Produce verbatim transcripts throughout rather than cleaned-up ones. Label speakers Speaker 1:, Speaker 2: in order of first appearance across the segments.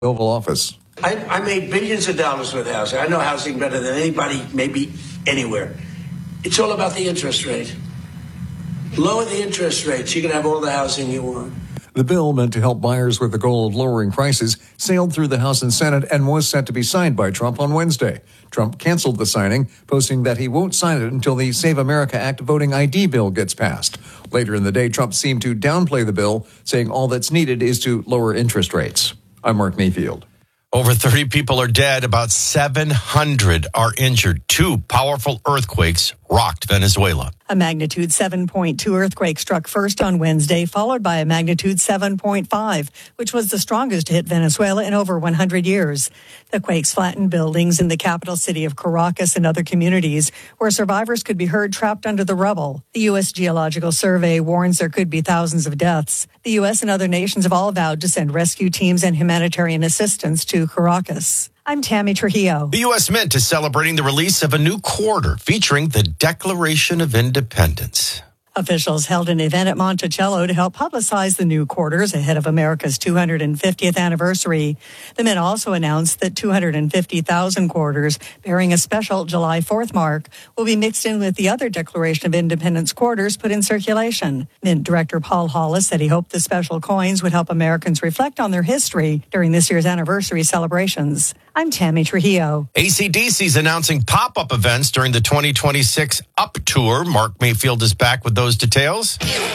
Speaker 1: Oval Office.
Speaker 2: I, I made billions of dollars with housing. I know housing better than anybody, maybe anywhere. It's all about the interest rate. Lower the interest rates, you can have all the housing you want.
Speaker 1: The bill, meant to help buyers with the goal of lowering prices, sailed through the House and Senate and was set to be signed by Trump on Wednesday. Trump canceled the signing, posting that he won't sign it until the Save America Act voting I D bill gets passed. Later in the day, Trump seemed to downplay the bill, saying all that's needed is to lower interest rates. I'm Mark Mayfield.
Speaker 3: Over thirty people are dead. About seven hundred are injured. Two powerful earthquakes rocked Venezuela.
Speaker 4: A magnitude seven point two earthquake struck first on Wednesday, followed by a magnitude seven point five, which was the strongest to hit Venezuela in over one hundred years. The quakes flattened buildings in the capital city of Caracas and other communities where survivors could be heard trapped under the rubble. The U S Geological Survey warns there could be thousands of deaths. The U S and other nations have all vowed to send rescue teams and humanitarian assistance to Caracas. I'm Tammy Trujillo.
Speaker 3: The U S Mint is celebrating the release of a new quarter featuring the Declaration of Independence.
Speaker 4: Officials held an event at Monticello to help publicize the new quarters ahead of America's two hundred fiftieth anniversary. The Mint also announced that two hundred fifty thousand quarters bearing a special July fourth mark will be mixed in with the other Declaration of Independence quarters put in circulation. Mint Director Paul Hollis said he hoped the special coins would help Americans reflect on their history during this year's anniversary celebrations. I'm Tammy Trujillo.
Speaker 3: A C D C is announcing pop-up events during the twenty twenty-six Up Tour. Mark Mayfield is back with those details.
Speaker 1: It'll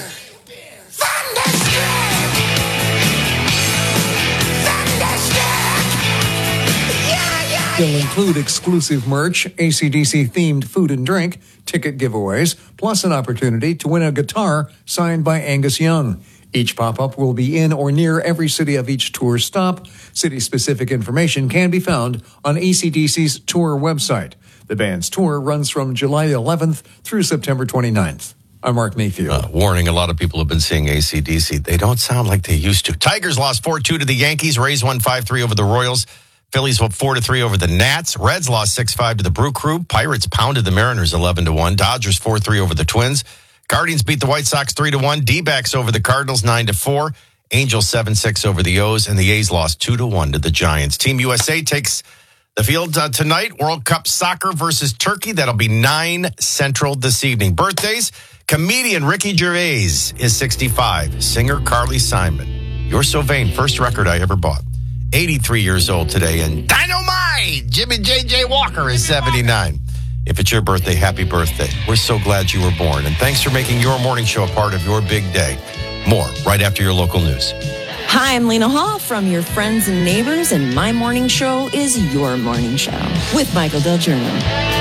Speaker 1: include exclusive merch, A C D C-themed food and drink, ticket giveaways, plus an opportunity to win a guitar signed by Angus Young. Each pop-up will be in or near every city of each tour stop. City-specific information can be found on A C D C's tour website. The band's tour runs from July eleventh through September twenty-ninth. I'm Mark Mayfield.
Speaker 3: Uh, warning, a lot of people have been seeing A C D C. They don't sound like they used to. Tigers lost four two to the Yankees. Rays won five three over the Royals. Phillies won four to three over the Nats. Reds lost six five to the Brew Crew. Pirates pounded the Mariners eleven to one. Dodgers four three over the Twins. Guardians beat the White Sox three to one. D-backs over the Cardinals nine to four. Angels seven six over the O's. And the A's lost two to one to the Giants. Team U S A takes the field uh, tonight. World Cup Soccer versus Turkey. That'll be nine Central this evening. Birthdays. Comedian Ricky Gervais is sixty-five. Singer Carly Simon. You're So Vain. First record I ever bought. eighty-three years old today. And Dynamite! Jimmy J J Walker is seventy-nine. If it's your birthday, happy birthday. We're so glad you were born. And thanks for making your morning show a part of your big day. More right after your local news.
Speaker 5: Hi, I'm Lena Hall from your friends and neighbors, and my morning show is your morning show with Michael Del Giorno.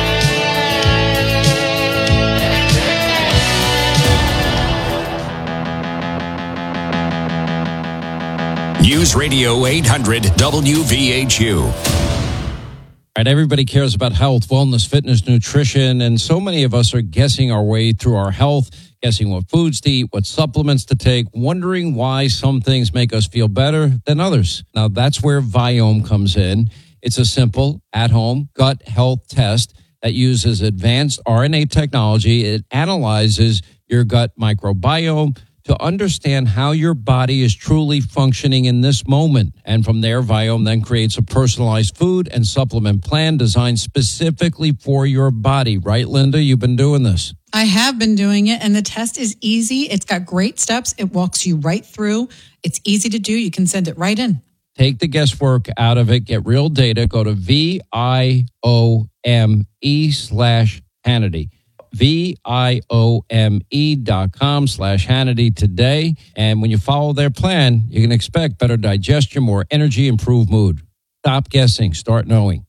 Speaker 6: News Radio eight hundred W V H U.
Speaker 7: Right, everybody cares about health, wellness, fitness, nutrition, and so many of us are guessing our way through our health, guessing what foods to eat, what supplements to take, wondering why some things make us feel better than others. Now, that's where Viome comes in. It's a simple, at-home gut health test that uses advanced R N A technology. It analyzes your gut microbiome to understand how your body is truly functioning in this moment. And from there, Viome then creates a personalized food and supplement plan designed specifically for your body. Right, Linda? You've been doing this.
Speaker 8: I have been doing it, and the test is easy. It's got great steps. It walks you right through. It's easy to do. You can send it right in.
Speaker 7: Take the guesswork out of it. Get real data. Go to V I O M E slash Hannity. V-I-O-M-E dot com slash Hannity today. And when you follow their plan, you can expect better digestion, more energy, improved mood. Stop guessing. Start knowing.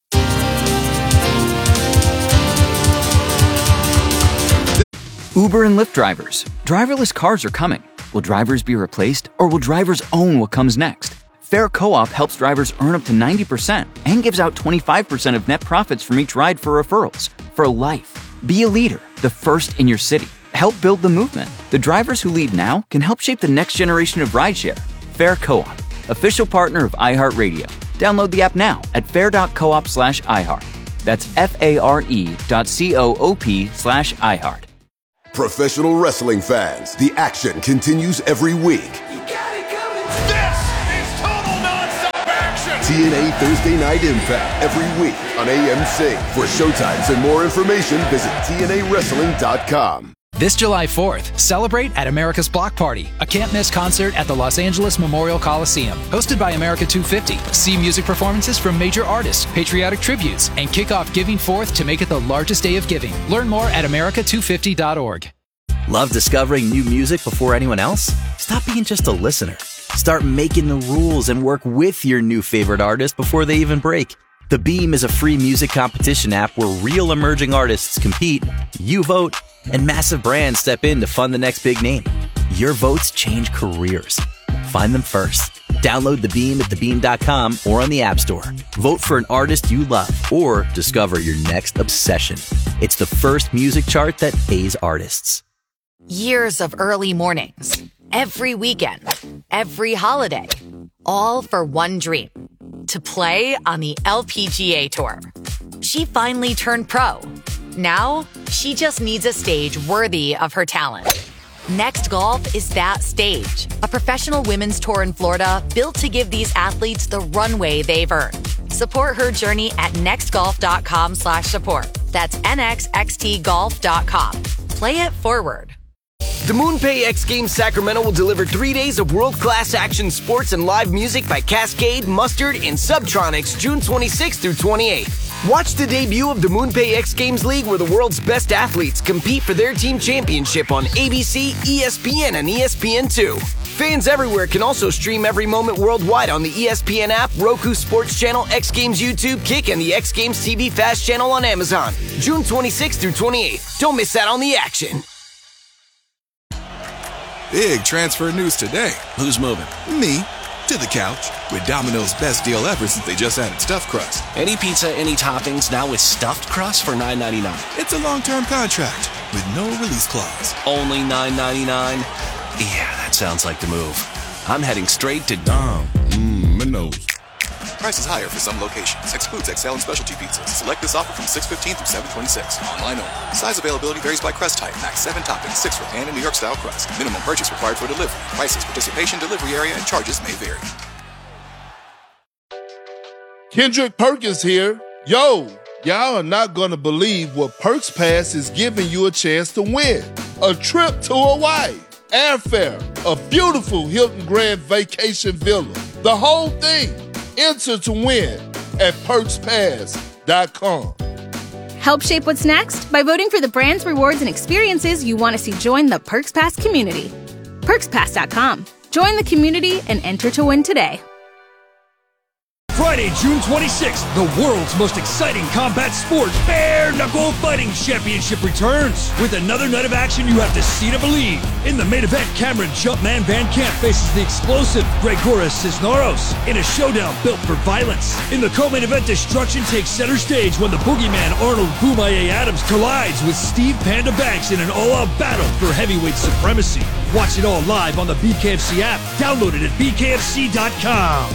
Speaker 9: Uber and Lyft drivers. Driverless cars are coming. Will drivers be replaced, or will drivers own what comes next? Fair Co-op helps drivers earn up to ninety percent and gives out twenty-five percent of net profits from each ride for referrals. For life. Be a leader, the first in your city. Help build the movement. The drivers who lead now can help shape the next generation of rideshare. Fair Co-op, official partner of iHeartRadio. Download the app now at fair.coop slash iHeart. That's F-A-R-E dot C-O-O-P slash iHeart.
Speaker 10: Professional wrestling fans, the action continues every week.
Speaker 11: You got it coming. This is total nonstop
Speaker 10: T N A Thursday Night Impact every week on A M C. For showtimes and more information, visit T N A wrestling dot com.
Speaker 11: This July fourth, celebrate at America's Block Party, a can't-miss concert at the Los Angeles Memorial Coliseum. Hosted by America two fifty. See music performances from major artists, patriotic tributes, and kick off Giving Fourth to make it the largest day of giving. Learn more at America two fifty dot org.
Speaker 12: Love discovering new music before anyone else? Stop being just a listener. Start making the rules and work with your new favorite artist before they even break. The Beam is a free music competition app where real emerging artists compete, you vote, and massive brands step in to fund the next big name. Your votes change careers. Find them first. Download The Beam at the beam dot com or on the App Store. Vote for an artist you love or discover your next obsession. It's the first music chart that pays artists.
Speaker 13: Years of early mornings, every weekend, every holiday, all for one dream, to play on the L P G A Tour. She finally turned pro. Now, she just needs a stage worthy of her talent. Next Golf is that stage, a professional women's tour in Florida built to give these athletes the runway they've earned. Support her journey at nextgolf.com slash support. That's N X X T golf dot com. Play it forward.
Speaker 14: The MoonPay X Games Sacramento will deliver three days of world-class action sports and live music by Cascade, Mustard, and Subtronics June twenty-sixth through twenty-eighth. Watch the debut of the MoonPay X Games League where the world's best athletes compete for their team championship on A B C, E S P N, and E S P N two. Fans everywhere can also stream every moment worldwide on the E S P N app, Roku Sports Channel, X Games YouTube, Kick, and the X Games T V Fast Channel on Amazon. June twenty-sixth through twenty-eighth. Don't miss out on the action.
Speaker 15: Big transfer news today. Who's moving? Me. To the couch. With Domino's best deal ever since they just added stuffed crust.
Speaker 16: Any pizza, any toppings, now with stuffed crust for nine ninety-nine.
Speaker 15: It's a long-term contract with no release clause.
Speaker 16: Only nine ninety-nine? Yeah, that sounds like the move. I'm heading straight to Dom.
Speaker 15: Mmm, Minos. Prices higher for some locations. Excludes X L and specialty pizzas. Select this offer from six fifteen through seven twenty-six. Online only. Size availability varies by crust type. Max seven toppings, six for pan and New York style crust. Minimum purchase required for delivery. Prices, participation, delivery area, and charges may vary.
Speaker 17: Kendrick Perkins here. Yo, y'all are not gonna believe what Perks Pass is giving you a chance to win. A trip to Hawaii, airfare, a beautiful Hilton Grand Vacation Villa, the whole thing. Enter to win at perks pass dot com.
Speaker 18: Help shape what's next by voting for the brands, rewards, and experiences you want to see join the Perks Pass community. perks pass dot com. Join the community and enter to win today.
Speaker 19: Friday, June twenty-sixth, the world's most exciting combat sport, Bare Knuckle Fighting Championship returns. With another night of action you have to see to believe. In the main event, Cameron Jumpman Van Camp faces the explosive Gregoris Cisneros in a showdown built for violence. In the co-main event, destruction takes center stage when the boogeyman Arnold Boomaye Adams collides with Steve Panda Banks in an all-out battle for heavyweight supremacy. Watch it all live on the B K F C app. Download it at b k f c dot com.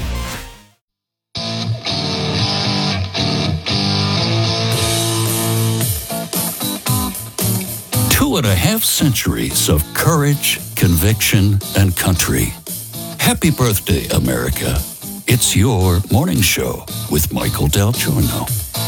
Speaker 20: Two and a half centuries of courage, conviction, and country. Happy birthday, America. It's your morning show with Michael Del Giorno.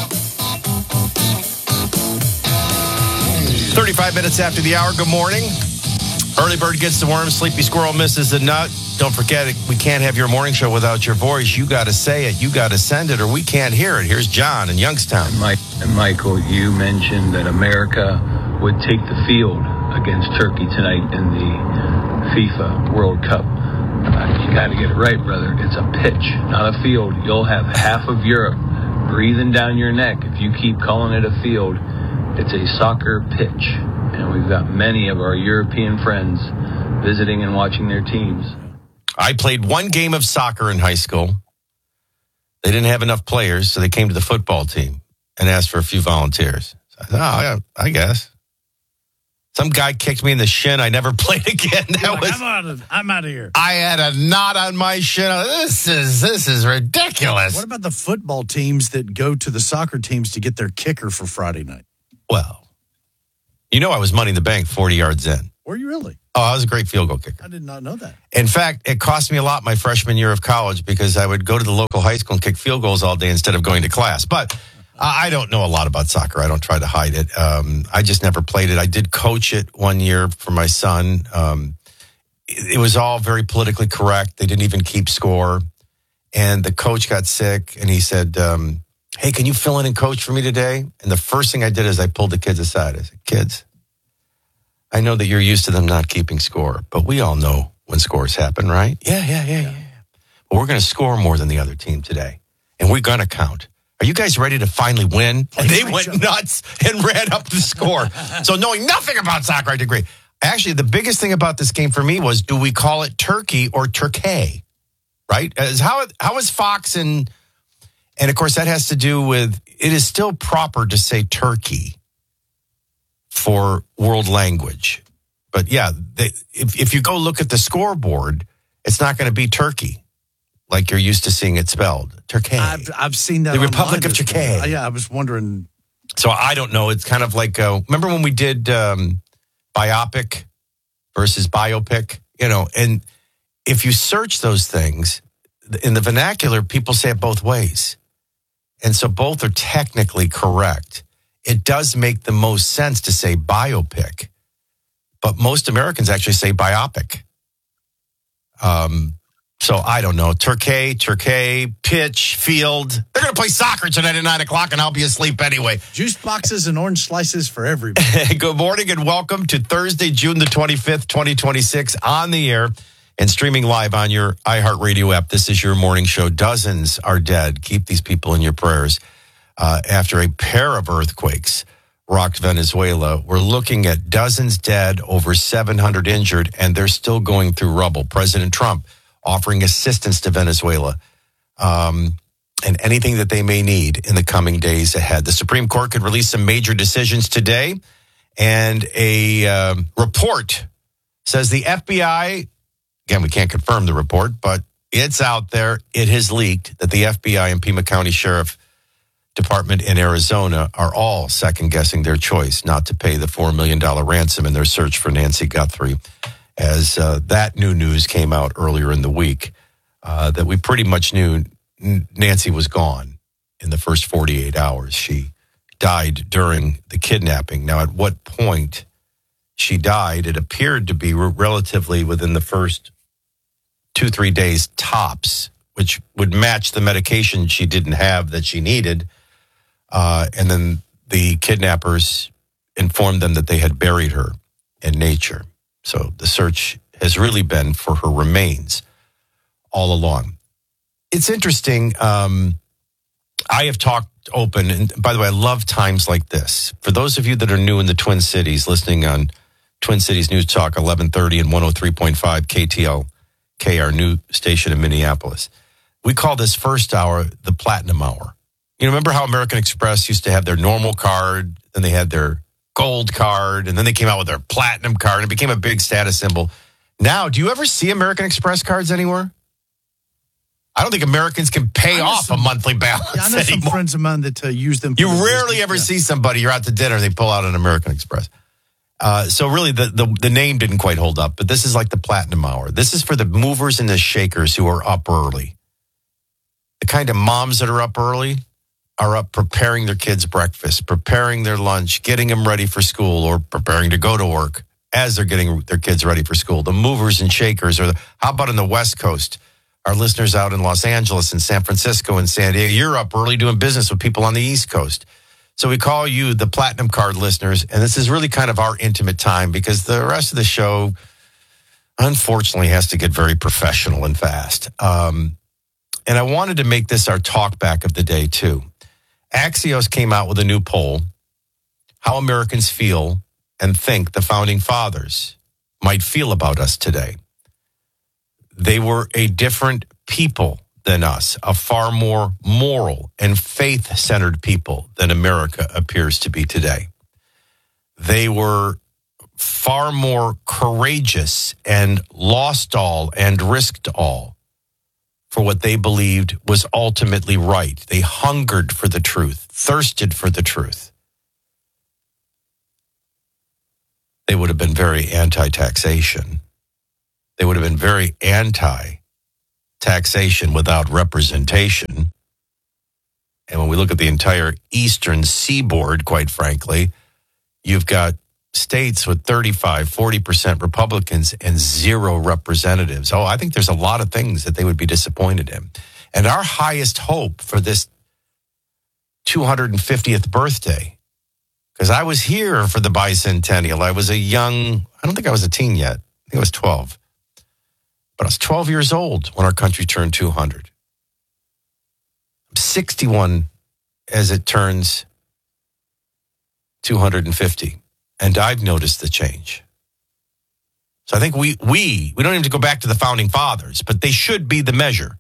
Speaker 3: thirty-five minutes after the hour, good morning. Early bird gets the worm, sleepy squirrel misses the nut. Don't forget, we can't have your morning show without your voice. You got to say it, you got to send it, or we can't hear it. Here's John in Youngstown.
Speaker 21: Mike, and Michael, you mentioned that America would take the field against Turkey tonight in the FIFA World Cup. Uh, you got to get it right, brother. It's a pitch, not a field. You'll have half of Europe breathing down your neck if you keep calling it a field. It's a soccer pitch, and we've got many of our European friends visiting and watching their teams.
Speaker 3: I played one game of soccer in high school. They didn't have enough players, so they came to the football team and asked for a few volunteers. So I thought, oh, I guess. Some guy kicked me in the shin. I never played again. That
Speaker 22: like,
Speaker 3: was.
Speaker 22: I'm out of. I'm out of here.
Speaker 3: I had a knot on my shin. This is this is ridiculous.
Speaker 22: What about the football teams that go to the soccer teams to get their kicker for Friday night?
Speaker 3: Well, you know, I was Money in the Bank forty yards in.
Speaker 22: Were you really?
Speaker 3: Oh, I was a great field goal kicker.
Speaker 22: I did not know that.
Speaker 3: In fact, it cost me a lot my freshman year of college because I would go to the local high school and kick field goals all day instead of going to class. But I don't know a lot about soccer. I don't try to hide it. Um, I just never played it. I did coach it one year for my son. Um, it, it was all very politically correct. They didn't even keep score. And the coach got sick, and he said, um, hey, can you fill in and coach for me today? And the first thing I did is I pulled the kids aside. I said, kids, I know that you're used to them not keeping score, but we all know when scores happen, right? Yeah, yeah, yeah, yeah. But we're going to score more than the other team today, and we're going to count. Are you guys ready to finally win? And they went nuts and ran up the score. So knowing nothing about soccer, I agree. Actually, the biggest thing about this game for me was, do we call it Turkey or Turkey? Right? As how how is Fox and and of course that has to do with, it is still proper to say Turkey for world language. But yeah, they, if if you go look at the scoreboard, it's not going to be Turkey like you're used to seeing it spelled. Turkey.
Speaker 22: I've, I've seen that.
Speaker 3: The Republic of Turkey.
Speaker 22: Morning. Yeah, I was wondering.
Speaker 3: So I don't know. It's kind of like, uh, remember when we did um, biopic versus biopic? You know, and if you search those things, in the vernacular, people say it both ways. And so both are technically correct. It does make the most sense to say biopic, but most Americans actually say biopic. Um, so I don't know. Turkey, Turkey, pitch, field. They're going to play soccer tonight at nine o'clock, and I'll be asleep anyway.
Speaker 22: Juice boxes and orange slices for everybody.
Speaker 3: Good morning and welcome to Thursday, June the twenty-fifth, twenty twenty-six, on the air and streaming live on your iHeartRadio app. This is your morning show. Dozens are dead. Keep these people in your prayers. Uh, after a pair of earthquakes rocked Venezuela, we're looking at dozens dead, over seven hundred injured, and they're still going through rubble. President Trump offering assistance to Venezuela um, and anything that they may need in the coming days ahead. The Supreme Court could release some major decisions today, and a uh, report says the F B I, again, we can't confirm the report, but it's out there. It has leaked that the F B I and Pima County Sheriff Department in Arizona are all second-guessing their choice not to pay the four million dollars ransom in their search for Nancy Guthrie, as uh, that new news came out earlier in the week, uh, that we pretty much knew Nancy was gone in the first forty-eight hours. She died during the kidnapping. Now, at what point she died, it appeared to be relatively within the first two, three days tops, which would match the medication she didn't have that she needed. Uh, and then the kidnappers informed them that they had buried her in nature. So the search has really been for her remains all along. It's interesting. Um, I have talked open, and by the way, I love times like this. For those of you that are new in the Twin Cities, listening on Twin Cities News Talk eleven thirty and one oh three point five K T L K, our new station in Minneapolis, we call this first hour the Platinum Hour. You know, remember how American Express used to have their normal card, then they had their gold card, and then they came out with their platinum card, and it became a big status symbol. Now, do you ever see American Express cards anywhere? I don't think Americans can pay off some, a monthly balance
Speaker 22: yeah, I know
Speaker 3: anymore.
Speaker 22: some friends of mine that uh, use them. For
Speaker 3: you
Speaker 22: the
Speaker 3: rarely
Speaker 22: business.
Speaker 3: ever
Speaker 22: yeah.
Speaker 3: see somebody, you're out to dinner, they pull out an American Express. Uh, so really, the, the, the name didn't quite hold up, but this is like the Platinum Hour. This is for the movers and the shakers who are up early. The kind of moms that are up early are up preparing their kids' breakfast, preparing their lunch, getting them ready for school, or preparing to go to work as they're getting their kids ready for school. The movers and shakers, or the, how about on the West Coast? Our listeners out in Los Angeles and San Francisco and San Diego, you're up early doing business with people on the East Coast. So we call you the Platinum Card listeners, and this is really kind of our intimate time because the rest of the show, unfortunately, has to get very professional and fast. Um, and I wanted to make this our talk back of the day, too. Axios came out with a new poll, how Americans feel and think the founding fathers might feel about us today. They were a different people than us, a far more moral and faith-centered people than America appears to be today. They were far more courageous and lost all and risked all for what they believed was ultimately right. They hungered for the truth, thirsted for the truth. they would have been very anti-taxation. They would have been very anti-taxation without representation. And when we look at the entire eastern seaboard, quite frankly, you've got states with thirty-five, forty percent Republicans and zero representatives. Oh, I think there's a lot of things that they would be disappointed in. And our highest hope for this two hundred fiftieth birthday, because I was here for the bicentennial. I was a young, I don't think I was a teen yet. I think I was twelve. But I was twelve years old when our country turned two hundred. I'm sixty-one as it turns two hundred fifty. And I've noticed the change. So I think we, we, we don't even have to go back to the founding fathers, but they should be the measure.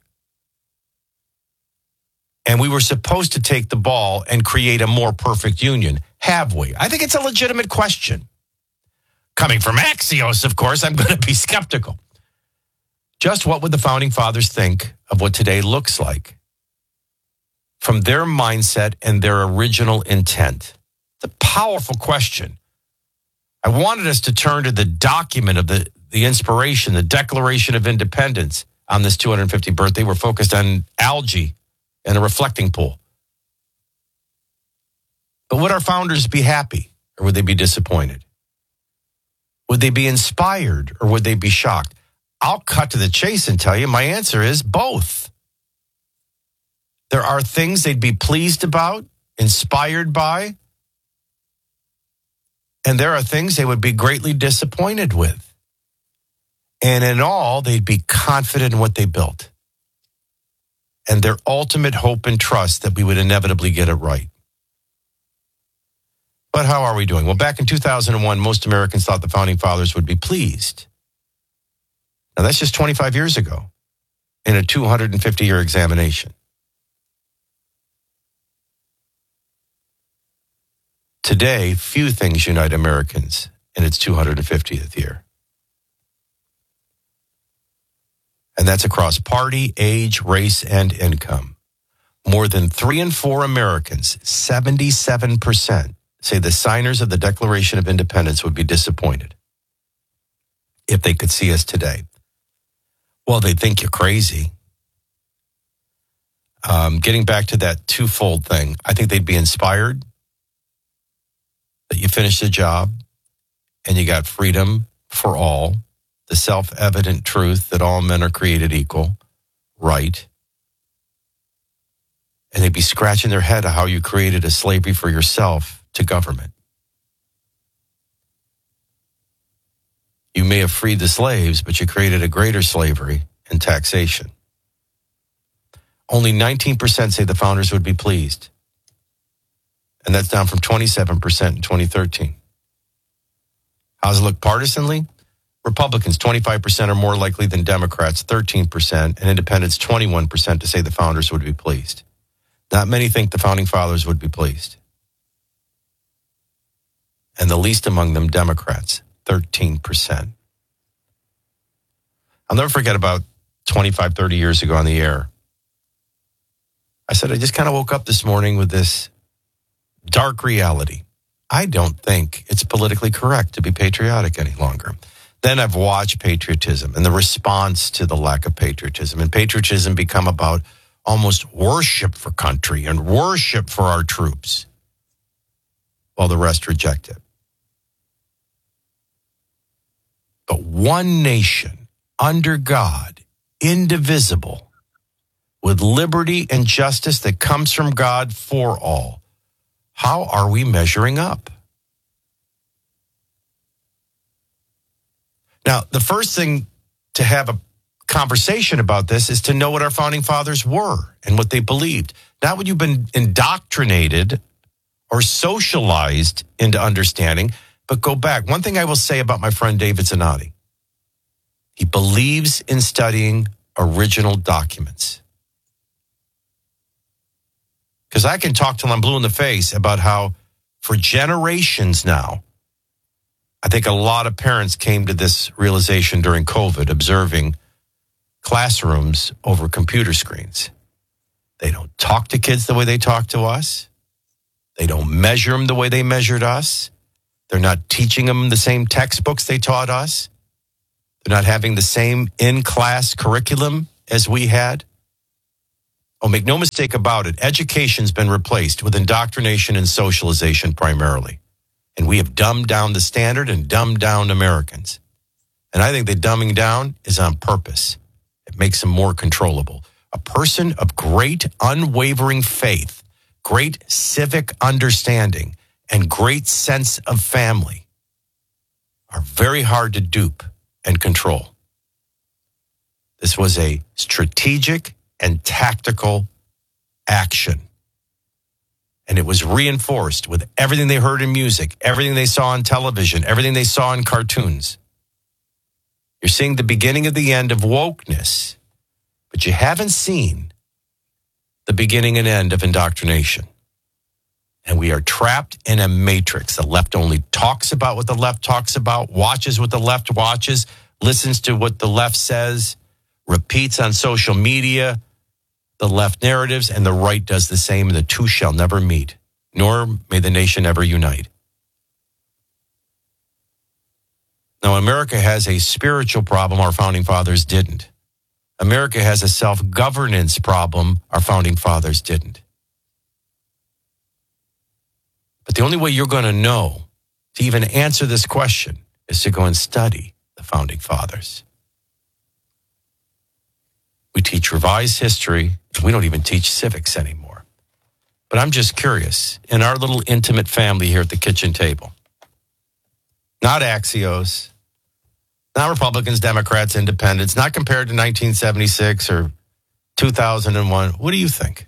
Speaker 3: And we were supposed to take the ball and create a more perfect union. Have we? I think it's a legitimate question. Coming from Axios, of course, I'm going to be skeptical. Just what would the founding fathers think of what today looks like from their mindset and their original intent? It's a powerful question. I wanted us to turn to the document of the, the inspiration, the Declaration of Independence on this two hundred fiftieth birthday. We're focused on algae and a reflecting pool. But would our founders be happy or would they be disappointed? Would they be inspired or would they be shocked? I'll cut to the chase and tell you my answer is both. There are things they'd be pleased about, inspired by, and there are things they would be greatly disappointed with. And in all, they'd be confident in what they built and their ultimate hope and trust that we would inevitably get it right. But how are we doing? Well, back in two thousand one, most Americans thought the founding fathers would be pleased. Now, that's just twenty-five years ago in a two hundred fifty-year examination. Today, few things unite Americans in its two hundred fiftieth year. And that's across party, age, race, and income. More than three in four Americans, seventy-seven percent, say the signers of the Declaration of Independence would be disappointed if they could see us today. Well, they'd think you're crazy. Um, getting back to that twofold thing, I think they'd be inspired that you finished the job and you got freedom for all, the self-evident truth that all men are created equal, right? And they'd be scratching their head at how you created a slavery for yourself to government. You may have freed the slaves, but you created a greater slavery in taxation. Only nineteen percent say the founders would be pleased. And that's down from twenty-seven percent in twenty thirteen. How's it look partisanly? Republicans, twenty-five percent are more likely than Democrats, thirteen percent, and independents, twenty-one percent to say the founders would be pleased. Not many think the founding fathers would be pleased. And the least among them, Democrats, thirteen percent. I'll never forget about twenty-five, thirty years ago on the air. I said, I just kind of woke up this morning with this dark reality. I don't think it's politically correct to be patriotic any longer. Then I've watched patriotism and the response to the lack of patriotism. And patriotism become about almost worship for country and worship for our troops, while the rest reject it. But one nation under God, indivisible, with liberty and justice that comes from God for all. How are we measuring up? Now, the first thing to have a conversation about this is to know what our founding fathers were and what they believed. Not what you've been indoctrinated or socialized into understanding, but go back. One thing I will say about my friend David Zanotti, he believes in studying original documents. Because I can talk till I'm blue in the face about how for generations now, I think a lot of parents came to this realization during COVID, observing classrooms over computer screens. They don't talk to kids the way they talk to us. They don't measure them the way they measured us. They're not teaching them the same textbooks they taught us. They're not having the same in-class curriculum as we had. Oh, make no mistake about it. Education's been replaced with indoctrination and socialization primarily. And we have dumbed down the standard and dumbed down Americans. And I think the dumbing down is on purpose. It makes them more controllable. A person of great unwavering faith, great civic understanding, and great sense of family are very hard to dupe and control. This was a strategic and tactical action. And it was reinforced with everything they heard in music, everything they saw on television, everything they saw in cartoons. You're seeing the beginning of the end of wokeness, but you haven't seen the beginning and end of indoctrination. And we are trapped in a matrix. The left only talks about what the left talks about, watches what the left watches, listens to what the left says, repeats on social media the left narratives, and the right does the same, and the two shall never meet, nor may the nation ever unite. Now, America has a spiritual problem our founding fathers didn't. America has a self-governance problem our founding fathers didn't. But the only way you're going to know to even answer this question is to go and study the founding fathers. We teach revised history. We don't even teach civics anymore. But I'm just curious, in our little intimate family here at the kitchen table, not Axios, not Republicans, Democrats, Independents, not compared to nineteen seventy-six or two thousand one, what do you think?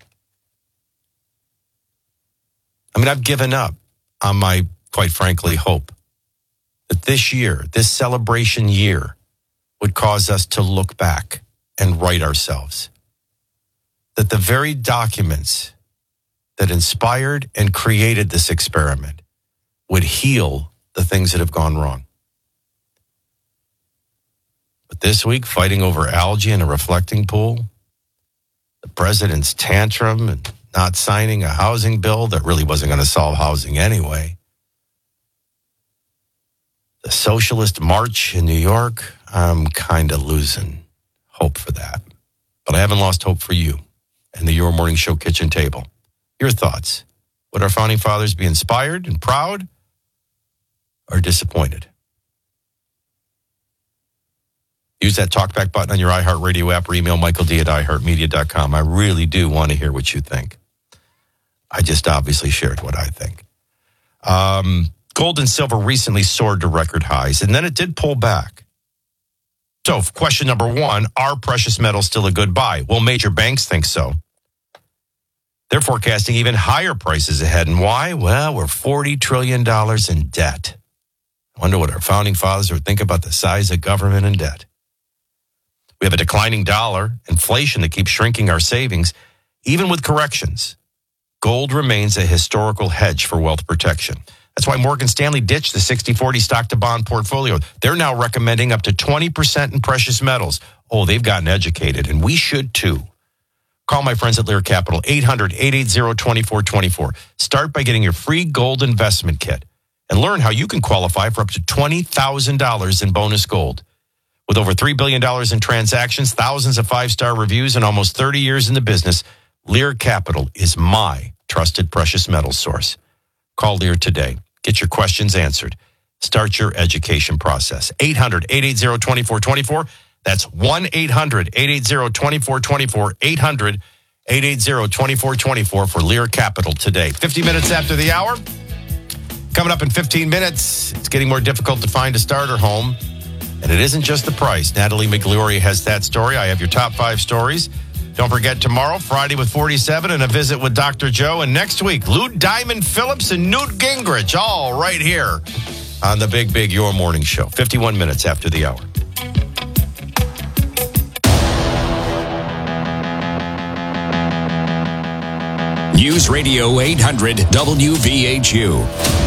Speaker 3: I mean, I've given up on my, quite frankly, hope that this year, this celebration year, would cause us to look back and right ourselves. That the very documents that inspired and created this experiment would heal the things that have gone wrong. But this week, fighting over algae in a reflecting pool, the president's tantrum and not signing a housing bill that really wasn't going to solve housing anyway, the socialist march in New York, I'm kind of losing hope for that. But I haven't lost hope for you and the Your Morning Show kitchen table. Your thoughts. Would our founding fathers be inspired and proud or disappointed? Use that talkback button on your iHeartRadio app or email Michael D at i heart media dot com. I really do want to hear what you think. I just obviously shared what I think. Um, gold and silver recently soared to record highs, and then it did pull back. So question number one, are precious metals still a good buy? Well, major banks think so. They're forecasting even higher prices ahead. And why? Well, we're forty trillion dollars in debt. I wonder what our founding fathers would think about the size of government and debt. We have a declining dollar, inflation that keeps shrinking our savings. Even with corrections, gold remains a historical hedge for wealth protection. That's why Morgan Stanley ditched the sixty forty stock-to-bond portfolio. They're now recommending up to twenty percent in precious metals. Oh, they've gotten educated, and we should too. Call my friends at Lear Capital, eight hundred, eight eight zero, two four two four. Start by getting your free gold investment kit and learn how you can qualify for up to twenty thousand dollars in bonus gold. With over three billion dollars in transactions, thousands of five-star reviews, and almost thirty years in the business, Lear Capital is my trusted precious metals source. Call Lear today. Get your questions answered. Start your education process. eight hundred, eight eight zero, two four two four. That's one eight hundred, eight eight zero, two four two four. eight hundred, eight eight zero, two four two four for Lear Capital today. fifty minutes after the hour. Coming up in fifteen minutes, it's getting more difficult to find a starter home. And it isn't just the price. Natalie Migliori has that story. I have your top five stories. Don't forget tomorrow, Friday with forty-seven, and a visit with Doctor Joe. And next week, Lou Diamond Phillips and Newt Gingrich, all right here on the Big, Big Your Morning Show. fifty-one minutes after the hour.
Speaker 6: News Radio eight hundred W V H U.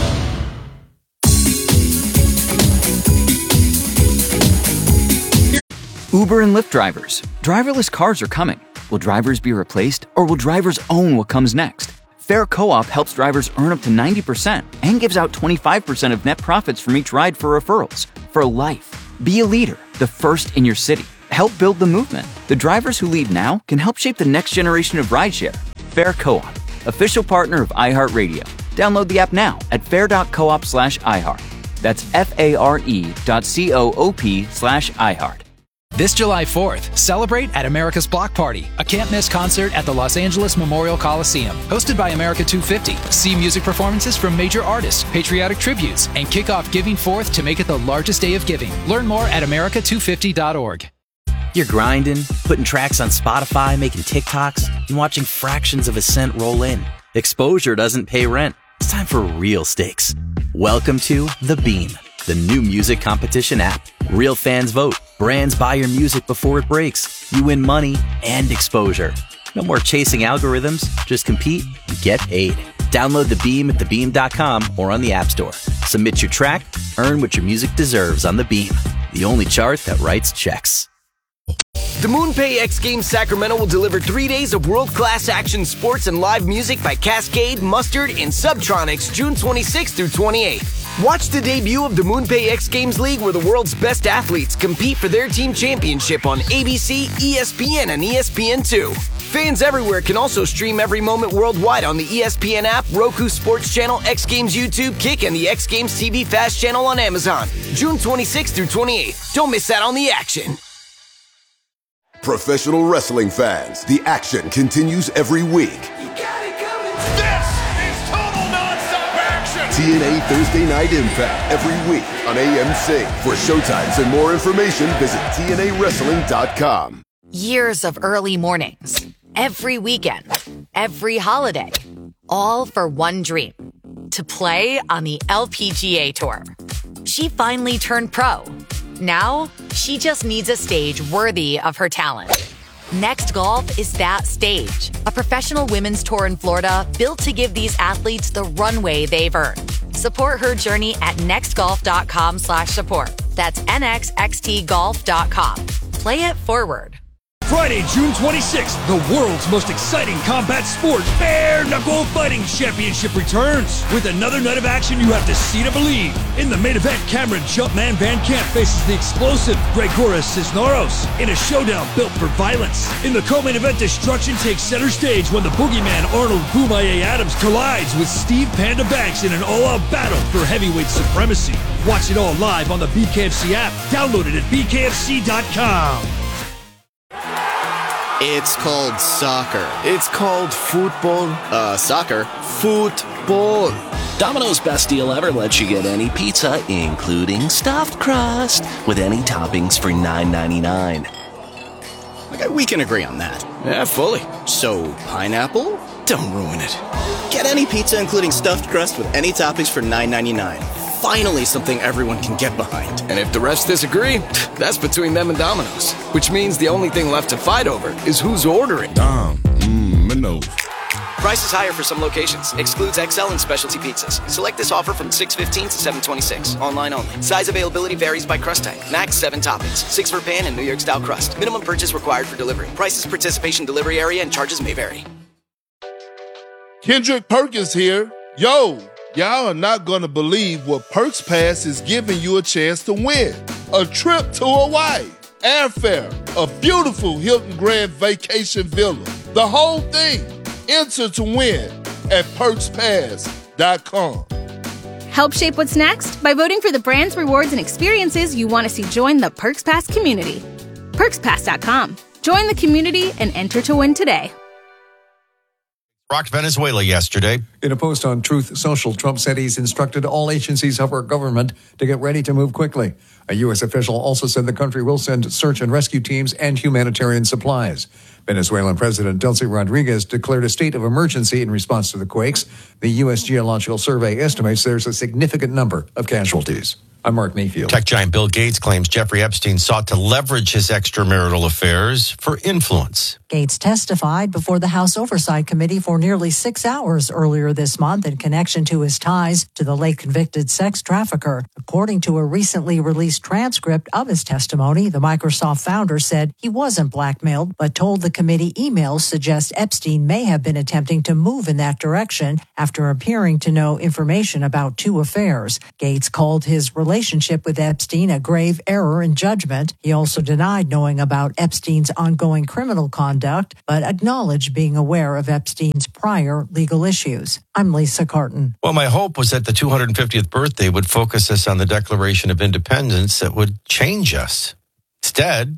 Speaker 9: Uber and Lyft drivers. Driverless cars are coming. Will drivers be replaced, or will drivers own what comes next? Fair Co-op helps drivers earn up to ninety percent and gives out twenty-five percent of net profits from each ride for referrals. For life. Be a leader, the first in your city. Help build the movement. The drivers who lead now can help shape the next generation of rideshare. Fair Co-op, official partner of iHeartRadio. Download the app now at fair.coop slash iHeart. That's F-A-R-E dot C-O-O-P slash iHeart.
Speaker 11: This July fourth, celebrate at America's Block Party, a can't-miss concert at the Los Angeles Memorial Coliseum. Hosted by America two fifty. See music performances from major artists, patriotic tributes, and kick off Giving Fourth to make it the largest day of giving. Learn more at America two fifty dot org.
Speaker 12: You're grinding, putting tracks on Spotify, making TikToks, and watching fractions of a cent roll in. Exposure doesn't pay rent. It's time for real stakes. Welcome to The Beam, the new music competition app. Real fans vote. Brands buy your music before it breaks. You win money and exposure. No more chasing algorithms. Just compete and get paid. Download The Beam at the beam dot com or on the App Store. Submit your track. Earn what your music deserves on The Beam, the only chart that writes checks.
Speaker 14: The MoonPay X Games Sacramento will deliver three days of world-class action sports and live music by Cascade, Mustard, and Subtronics June twenty-sixth through twenty-eighth. Watch the debut of the MoonPay X Games League, where the world's best athletes compete for their team championship on A B C, E S P N, and E S P N two. Fans everywhere can also stream every moment worldwide on the E S P N app, Roku Sports Channel, X Games YouTube, Kick, and the X Games T V Fast Channel on Amazon. June twenty-sixth through twenty-eighth. Don't miss out on the action.
Speaker 10: Professional wrestling fans, the action continues every week.
Speaker 2: This is total nonstop action!
Speaker 10: T N A Thursday Night Impact every week on A M C. For showtimes and more information, visit T N A wrestling dot com.
Speaker 13: Years of early mornings, every weekend, every holiday, all for one dream, to play on the L P G A Tour. She finally turned pro. Now, she just needs a stage worthy of her talent. Next Golf is that stage, a professional women's tour in Florida built to give these athletes the runway they've earned. Support her journey at nextgolf.com slash support. That's N X X T golf dot com. Play it forward.
Speaker 19: Friday, June twenty-sixth, the world's most exciting combat sport, Bare Knuckle Fighting Championship returns. With another night of action you have to see to believe. In the main event, Cameron Jumpman Van Camp faces the explosive Gregoras Cisneros in a showdown built for violence. In the co-main event, destruction takes center stage when the boogeyman Arnold Boomaye Adams collides with Steve Panda Banks in an all-out battle for heavyweight supremacy. Watch it all live on the B K F C app. Download it at B K F C dot com.
Speaker 4: It's called soccer. It's called football. Uh, soccer. Football.
Speaker 16: Domino's best deal ever lets you get any pizza, including stuffed crust, with any toppings for nine ninety-nine.
Speaker 4: Okay, we can agree on that. Yeah, fully. So, pineapple? Don't ruin it. Get any pizza, including stuffed crust, with any toppings for nine ninety-nine. Finally, something everyone can get behind.
Speaker 14: And if the rest disagree, that's between them and Domino's. Which means the only thing left to fight over is who's ordering.
Speaker 17: Dom, mmm, Minos.
Speaker 23: Price is higher for some locations. Excludes X L and specialty pizzas. Select this offer from six fifteen to seven twenty-six. Online only. Size availability varies by crust type. Max seven toppings. Six for pan and New York style crust. Minimum purchase required for delivery. Prices, participation, delivery area, and charges may vary.
Speaker 17: Kendrick Perkins here. Yo, y'all are not going to believe what Perks Pass is giving you a chance to win. A trip to Hawaii, airfare, a beautiful Hilton Grand Vacation Villa. The whole thing. Enter to win at perks pass dot com.
Speaker 18: Help shape what's next by voting for the brands, rewards, and experiences you want to see join the Perks Pass community. perks pass dot com. Join the community and enter to win today.
Speaker 3: Rocked Venezuela yesterday.
Speaker 1: In a post on Truth Social, Trump said he's instructed all agencies of our government to get ready to move quickly. A U S official also said the country will send search and rescue teams and humanitarian supplies. Venezuelan President Delcy Rodriguez declared a state of emergency in response to the quakes. The U S Geological Survey estimates there's a significant number of casualties. I'm Mark Mayfield.
Speaker 3: Tech giant Bill Gates claims Jeffrey Epstein sought to leverage his extramarital affairs for influence.
Speaker 5: Gates testified before the House Oversight Committee for nearly six hours earlier this month in connection to his ties to the late convicted sex trafficker. According to a recently released transcript of his testimony, the Microsoft founder said he wasn't blackmailed, but told the committee emails suggest Epstein may have been attempting to move in that direction after appearing to know information about two affairs. Gates called his relationship with Epstein a grave error in judgment. He also denied knowing about Epstein's ongoing criminal conduct, but acknowledged being aware of Epstein's prior legal issues. I'm Lisa Carton.
Speaker 3: Well, my hope was that the two hundred fiftieth birthday would focus us on the Declaration of Independence that would change us. Instead,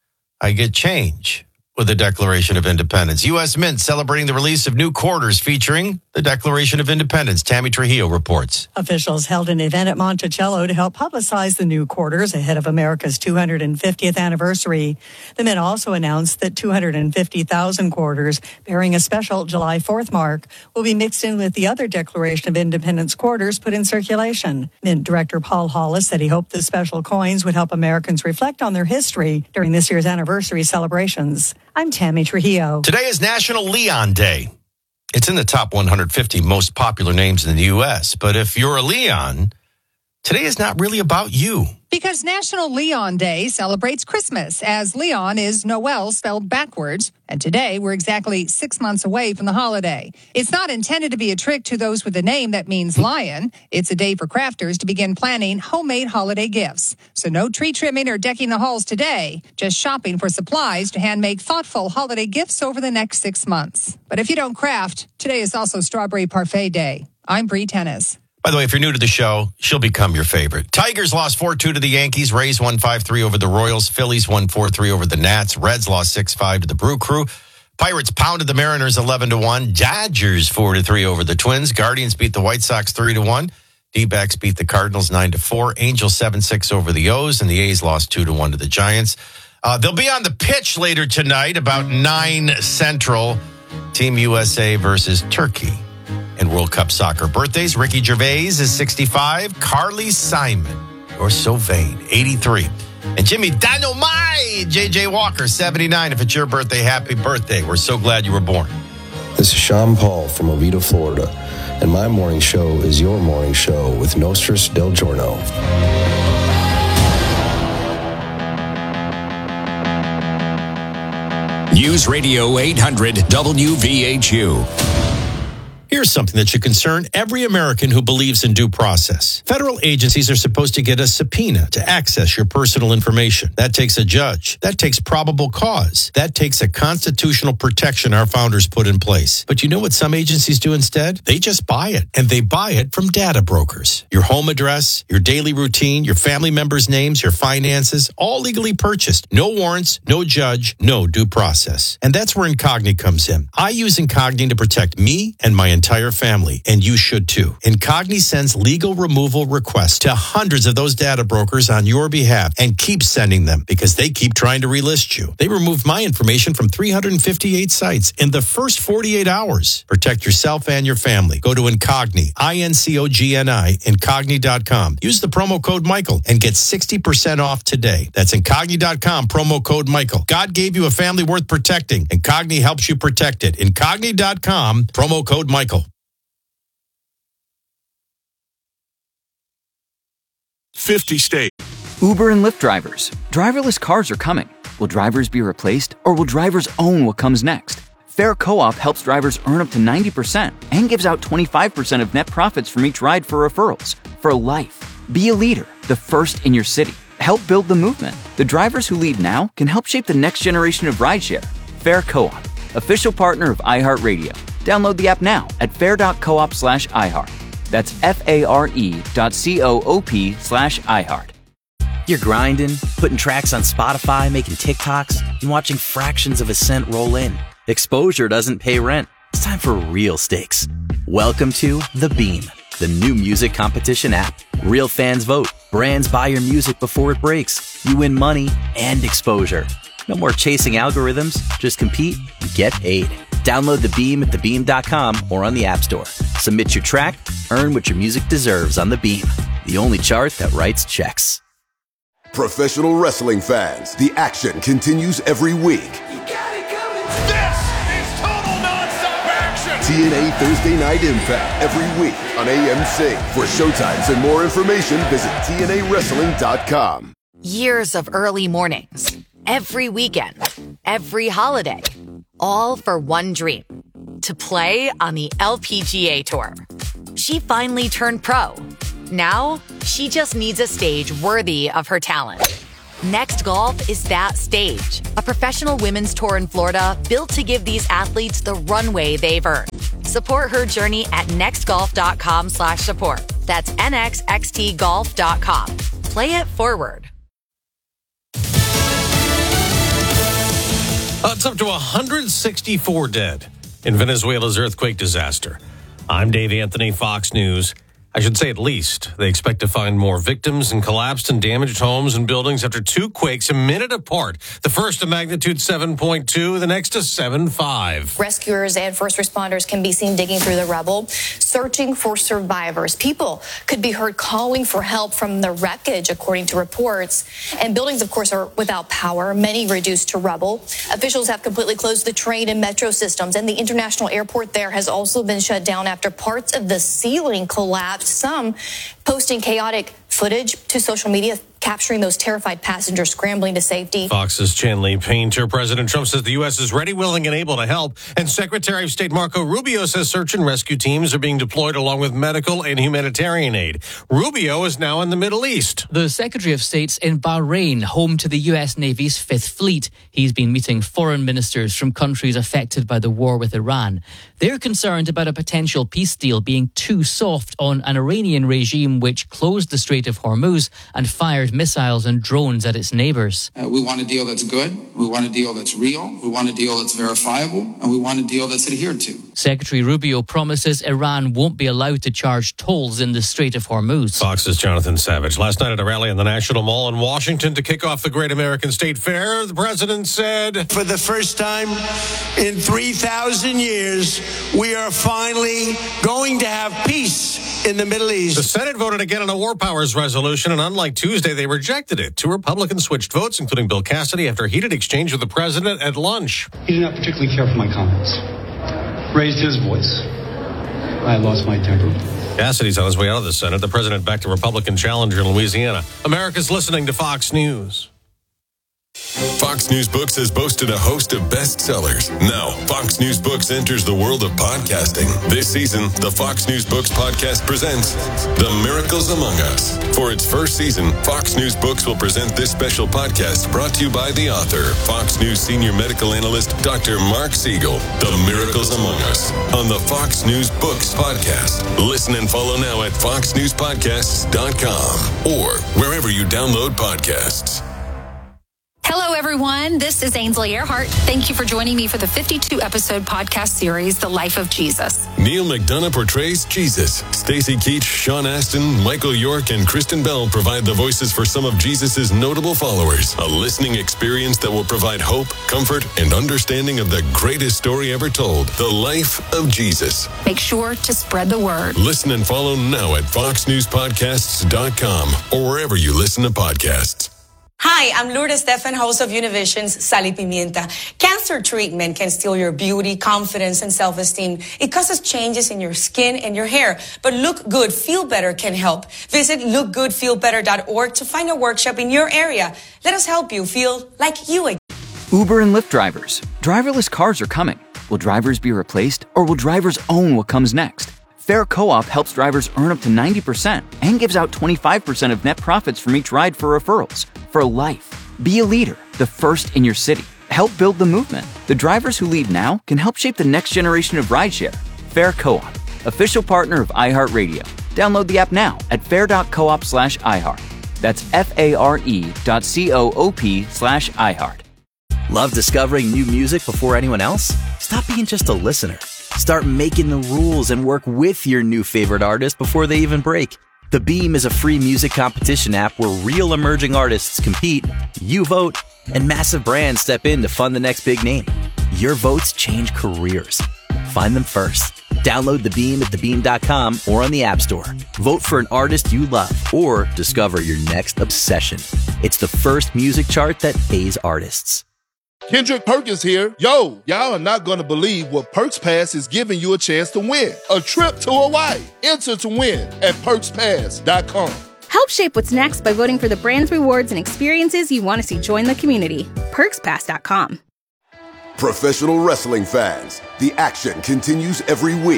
Speaker 3: I get change with the Declaration of Independence. U S Mint celebrating the release of new quarters featuring the Declaration of Independence. Tammy Trujillo reports.
Speaker 7: Officials held an event at Monticello to help publicize the new quarters ahead of America's two hundred fiftieth anniversary. The Mint also announced that two hundred fifty thousand quarters bearing a special July fourth mark will be mixed in with the other Declaration of Independence quarters put in circulation. Mint Director Paul Hollis said he hoped the special coins would help Americans reflect on their history during this year's anniversary celebrations. I'm Tammy Trujillo.
Speaker 3: Today is National Leon Day. It's in the top one hundred fifty most popular names in the U S, but if you're a Leon, today is not really about you.
Speaker 8: Because National Leon Day celebrates Christmas, as Leon is Noel spelled backwards. And today, we're exactly six months away from the holiday. It's not intended to be a trick to those with a name that means lion. It's a day for crafters to begin planning homemade holiday gifts. So no tree trimming or decking the halls today, just shopping for supplies to hand make thoughtful holiday gifts over the next six months. But if you don't craft, today is also Strawberry Parfait Day. I'm Bree Tennis.
Speaker 3: By the way, if you're new to the show, she'll become your favorite. Tigers lost four two to the Yankees. Rays won five three over the Royals. Phillies won four three over the Nats. Reds lost six five to the Brew Crew. Pirates pounded the Mariners eleven to one. Dodgers four to three over the Twins. Guardians beat the White Sox three to one. D-backs beat the Cardinals nine to four. Angels seven six over the O's. And the A's lost two to one to the Giants. Uh, they'll be on the pitch later tonight about nine Central. Team U S A versus Turkey. And World Cup soccer birthdays. Ricky Gervais is sixty-five. Carly Simon, you're so vain, eighty-three. And Jimmy Dynamite, J J Walker, seventy-nine. If it's your birthday, happy birthday. We're so glad you were born.
Speaker 24: This is Sean Paul from Oviedo, Florida. And my morning show is your morning show with Nostris Del Giorno.
Speaker 6: News Radio eight hundred W V H U.
Speaker 3: Here's something that should concern every American who believes in due process. Federal agencies are supposed to get a subpoena to access your personal information. That takes a judge. That takes probable cause. That takes a constitutional protection our founders put in place. But you know what some agencies do instead? They just buy it. And they buy it from data brokers. Your home address, your daily routine, your family members' names, your finances, all legally purchased. No warrants, no judge, no due process. And that's where Incogni comes in. I use Incogni to protect me and my entire family, and you should too. Incogni sends legal removal requests to hundreds of those data brokers on your behalf and keeps sending them because they keep trying to relist you. They removed my information from three hundred fifty-eight sites in the first forty-eight hours. Protect yourself and your family. Go to Incogni, I N C O G N I, Incogni dot com. Use the promo code Michael and get sixty percent off today. That's Incogni dot com, promo code Michael. God gave you a family worth protecting. Incogni helps you protect it. Incogni dot com, promo code Michael.
Speaker 6: fifty state.
Speaker 9: Uber and Lyft drivers. Driverless cars are coming. Will drivers be replaced, or will drivers own what comes next? Fair Co-op helps drivers earn up to ninety percent and gives out twenty-five percent of net profits from each ride for referrals. For life. Be a leader, the first in your city. Help build the movement. The drivers who lead now can help shape the next generation of rideshare. Fair Co-op, official partner of iHeartRadio. Download the app now at fair.coop slash iHeart. That's F-A-R-E dot C-O-O-P slash iHeart.
Speaker 12: You're grinding, putting tracks on Spotify, making TikToks, and watching fractions of a cent roll in. Exposure doesn't pay rent. It's time for real stakes. Welcome to The Beam, the new music competition app. Real fans vote. Brands buy your music before it breaks. You win money and exposure. No more chasing algorithms. Just compete and get paid. Download The Beam at the beam dot com or on the App Store. Submit your track, earn what your music deserves on The Beam. the only chart that writes checks.
Speaker 10: Professional wrestling fans, the action continues every week.
Speaker 2: This is total nonstop action.
Speaker 10: T N A Thursday Night Impact every week on A M C. For showtimes and more information, visit T N A wrestling dot com.
Speaker 13: Years of early mornings, every weekend, every holiday, all for one dream, to play on the L P G A Tour. She finally turned pro. Now, she just needs a stage worthy of her talent. Next Golf is that stage, a professional women's tour in Florida built to give these athletes the runway they've earned. Support her journey at nextgolf.com slash support. That's nxxtgolf dot com. Play it forward.
Speaker 15: Uh, it's up to one hundred sixty-four dead in Venezuela's earthquake disaster. I'm Dave Anthony, Fox News. I should say at least. They expect to find more victims in collapsed and damaged homes and buildings after two quakes a minute apart. The first a magnitude seven point two, the next a seven point five.
Speaker 20: Rescuers and first responders can be seen digging through the rubble, searching for survivors. People could be heard calling for help from the wreckage, according to reports. And buildings, of course, are without power, many reduced to rubble. Officials have completely closed the train and metro systems, and the international airport there has also been shut down after parts of the ceiling collapsed. Some posting chaotic footage to social media, capturing those terrified passengers scrambling to safety.
Speaker 15: Fox's Chanley Painter. President Trump says the U S is ready, willing, and able to help. And Secretary of State Marco Rubio says search and rescue teams are being deployed along with medical and humanitarian aid. Rubio is now in the Middle East.
Speaker 21: The Secretary of State's in Bahrain, home to the U S Navy's Fifth Fleet. He's been meeting foreign ministers from countries affected by the war with Iran. They're concerned about a potential peace deal being too soft on an Iranian regime which closed the Strait of Hormuz and fired missiles and drones at its neighbors.
Speaker 22: Uh, we want a deal that's good. We want a deal that's real. We want a deal that's verifiable. And we want a deal that's adhered to.
Speaker 21: Secretary Rubio promises Iran won't be allowed to charge tolls in the Strait of Hormuz.
Speaker 15: Fox's Jonathan Savage. Last night at a rally in the National Mall in Washington to kick off the Great American State Fair, the president said,
Speaker 25: "For the first time in three thousand years, we are finally going to have peace in the Middle East."
Speaker 15: The Senate voted again on a war powers resolution, and unlike Tuesday, they rejected it. Two Republicans switched votes, including Bill Cassidy, after a heated exchange with the president at lunch.
Speaker 26: He did not particularly care for my comments. Raised his voice. I lost my temper.
Speaker 15: Cassidy's on his way out of the Senate. The president backed a Republican challenger in Louisiana. America's listening to Fox News.
Speaker 27: Fox News Books has boasted a host of bestsellers. Now, Fox News Books enters the world of podcasting. This season, the Fox News Books podcast presents The Miracles Among Us. For its first season, Fox News Books will present this special podcast brought to you by the author, Fox News senior medical analyst, Doctor Mark Siegel. The Miracles Among Us on the Fox News Books podcast. Listen and follow now at fox news podcasts dot com or wherever you download podcasts.
Speaker 28: Hello, everyone. This is Ainsley Earhart. Thank you for joining me for the fifty-two episode podcast series, The Life of Jesus.
Speaker 27: Neil McDonough portrays Jesus. Stacey Keach, Sean Astin, Michael York, and Kristen Bell provide the voices for some of Jesus' notable followers. A listening experience that will provide hope, comfort, and understanding of the greatest story ever told, the life of Jesus.
Speaker 28: Make sure to spread the word.
Speaker 27: Listen and follow now at fox news podcasts dot com or wherever you listen to podcasts.
Speaker 29: Hi, I'm Lourdes Stefan, host of Univision's Sal y Pimienta. Cancer treatment can steal your beauty, confidence, and self-esteem. It causes changes in your skin and your hair. But Look Good, Feel Better can help. Visit look good feel better dot org to find a workshop in your area. Let us help you feel like you again.
Speaker 9: Uber and Lyft drivers. Driverless cars are coming. Will drivers be replaced, or will drivers own what comes next? Fair Co-op helps drivers earn up to ninety percent and gives out twenty-five percent of net profits from each ride for referrals. For life. Be a leader, the first in your city. Help build the movement. The drivers who lead now can help shape the next generation of rideshare. Fair Co-op, official partner of iHeartRadio. Download the app now at fair.coop slash iHeart. That's F-A-R-E dot C-O-O-P slash iHeart.
Speaker 12: Love discovering new music before anyone else? Stop being just a listener. Start making the rules and work with your new favorite artist before they even break. The Beam is a free music competition app where real emerging artists compete, you vote, and massive brands step in to fund the next big name. Your votes change careers. Find them first. Download The Beam at the beam dot com or on the App Store. Vote for an artist you love or discover your next obsession. It's the first music chart that pays artists.
Speaker 1: Kendrick Perkins here. Yo, y'all are not going to believe what Perks Pass is giving you a chance to win. A trip to Hawaii. Enter to win at perks pass dot com.
Speaker 4: Help shape what's next by voting for the brands, rewards, and experiences you want to see join the community. perks pass dot com.
Speaker 10: Professional wrestling fans, the action continues every week.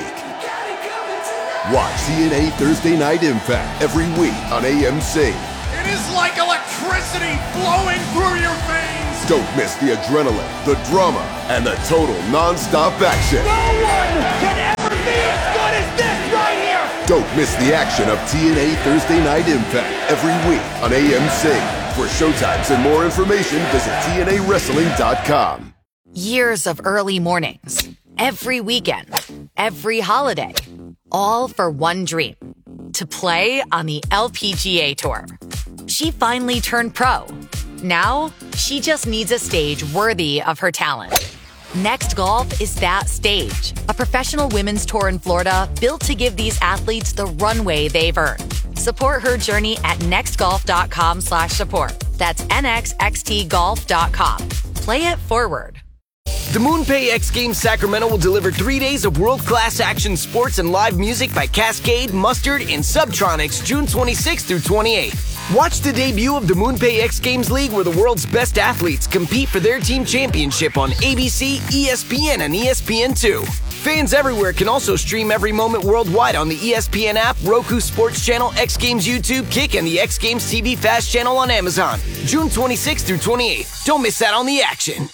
Speaker 10: Watch T N A Thursday Night Impact every week on A M C.
Speaker 2: It is like electricity flowing through your veins.
Speaker 10: Don't miss the adrenaline, the drama, and the total non-stop action.
Speaker 2: No one can ever be as good as this right here.
Speaker 10: Don't miss the action of T N A Thursday Night Impact every week on A M C. For showtimes and more information, visit T N A wrestling dot com.
Speaker 13: Years of early mornings, every weekend, every holiday, all for one dream, to play on the L P G A Tour. She finally turned pro. Now, she just needs a stage worthy of her talent. Next Golf is that stage, a professional women's tour in Florida built to give these athletes the runway they've earned. Support her journey at next golf dot com slash support. That's N X X T golf dot com. Play it forward.
Speaker 11: The MoonPay X Games Sacramento will deliver three days of world-class action sports and live music by Cascade, Mustard, and Subtronics June twenty-sixth through twenty-eighth. Watch the debut of the MoonPay X Games League where the world's best athletes compete for their team championship on A B C, E S P N, and E S P N two. Fans everywhere can also stream every moment worldwide on the E S P N app, Roku Sports Channel, X Games YouTube, Kick, and the X Games T V Fast Channel on Amazon. June twenty-sixth through twenty-eighth. Don't miss out on the action.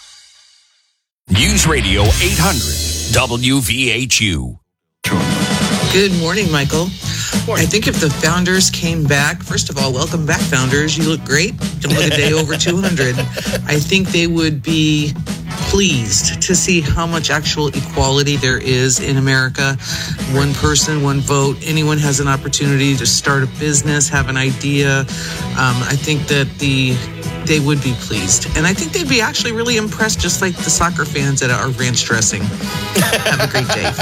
Speaker 6: News Radio eight hundred W V H U.
Speaker 14: Good morning, Michael. I think if the Founders came back, first of all, welcome back, Founders. You look great. Don't look a day over two hundred. I think they would be pleased to see how much actual equality there is in America. One person, one vote. Anyone has an opportunity to start a business, have an idea. Um, I think that the they would be pleased. And I think they'd be actually really impressed, just like the soccer fans at our ranch dressing. Have a great day.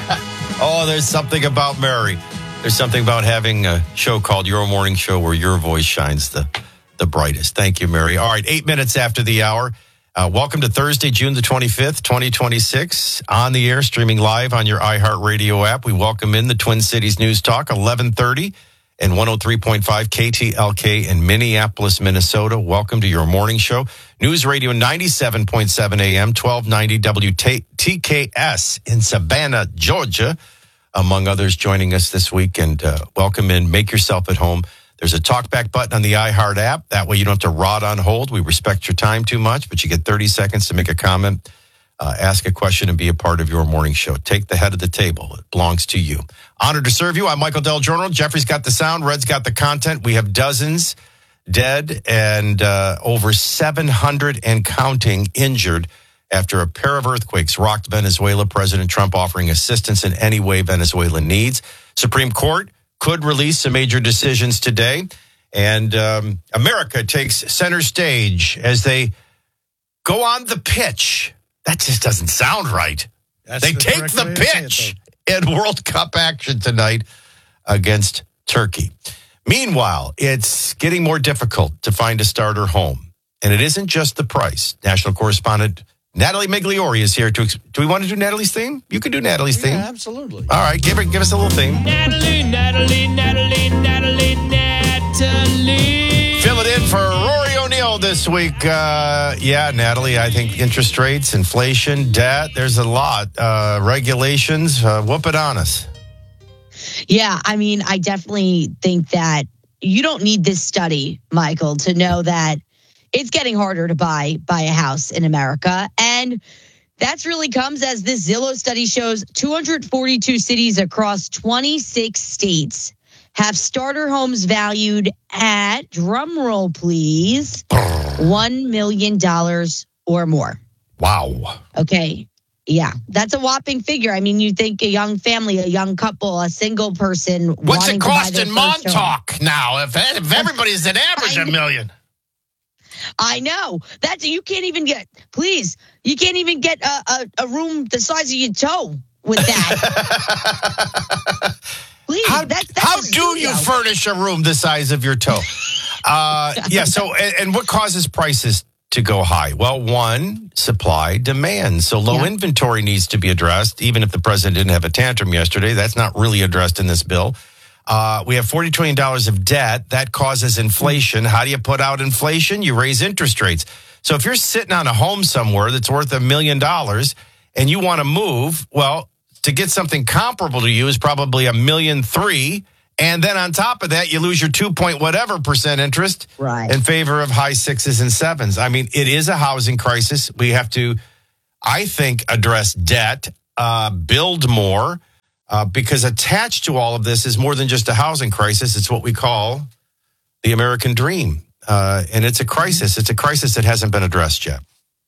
Speaker 3: Oh, there's something about Mary. There's something about having a show called Your Morning Show where your voice shines the, the brightest. Thank you, Mary. All right, eight minutes after the hour. Uh, welcome to Thursday, June the twenty-fifth, twenty twenty-six. On the air, streaming live on your iHeartRadio app. We welcome in the Twin Cities News Talk, eleven thirty and one oh three point five K T L K in Minneapolis, Minnesota. Welcome to Your Morning Show. News Radio ninety-seven point seven A M, twelve ninety W T K S in Savannah, Georgia. Among others joining us this week. And uh, welcome in. Make yourself at home. There's a talkback button on the iHeart app. That way you don't have to rot on hold. We respect your time too much, but you get thirty seconds to make a comment, uh, ask a question, and be a part of Your Morning Show. Take the head of the table. It belongs to you. Honored to serve you. I'm Michael Del Giorno. Jeffrey's got the sound. Red's got the content. We have dozens dead and uh, over seven hundred and counting injured after a pair of earthquakes rocked Venezuela. President Trump offering assistance in any way Venezuela needs. Supreme Court could release some major decisions today. And um, America takes center stage as they go on the pitch. That just doesn't sound right.
Speaker 16: That's
Speaker 3: they
Speaker 16: the
Speaker 3: take
Speaker 16: correct
Speaker 3: the
Speaker 16: way to say it,
Speaker 3: pitch in World Cup action tonight against Turkey. Meanwhile, it's getting more difficult to find a starter home. And it isn't just the price. National correspondent Natalie Migliori is here to. Do we want to do Natalie's theme? You can do Natalie's theme.
Speaker 16: Yeah, absolutely.
Speaker 3: All right, give her, give us a little theme.
Speaker 16: Natalie, Natalie, Natalie, Natalie, Natalie.
Speaker 3: Fill it in for Rory O'Neill this week. Uh, yeah, Natalie, I think interest rates, inflation, debt, there's a lot. Uh, regulations, uh, whoop it on us.
Speaker 17: Yeah, I mean, I definitely think that you don't need this study, Michael, to know that it's getting harder to buy buy a house in America. And that's really comes as this Zillow study shows two hundred forty-two cities across twenty-six states have starter homes valued at, drumroll please, one million dollars or more.
Speaker 3: Wow.
Speaker 17: Okay. Yeah, that's a whopping figure. I mean, you think a young family, a young couple, a single person.
Speaker 3: What's it cost in
Speaker 17: Montauk
Speaker 3: Montauk now? If, if everybody's an average a million.
Speaker 17: I know. That's you can't even get. Please, you can't even get a, a, a room the size of your toe with that. Please,
Speaker 3: how,
Speaker 17: that's, that's
Speaker 3: how
Speaker 17: a
Speaker 3: do
Speaker 17: studio.
Speaker 3: you furnish a room the size of your toe? Uh, yeah. So, and, and what causes prices to go high? Well, one, supply, demand. So low
Speaker 17: Yeah.
Speaker 3: inventory needs to be addressed. Even if the president didn't have a tantrum yesterday, that's not really addressed in this bill. Uh, we have forty trillion dollars of debt. That causes inflation. How do you put out inflation? You raise interest rates. So if you're sitting on a home somewhere that's worth a million dollars and you want to move, well, to get something comparable to you is probably a million three. And then on top of that, you lose your two point whatever percent interest
Speaker 17: right.
Speaker 3: in favor of high sixes and sevens. I mean, it is a housing crisis. We have to, I think, address debt, uh, build more, uh, because attached to all of this is more than just a housing crisis. It's what we call the American dream. Uh, and it's a crisis. It's a crisis that hasn't been addressed yet.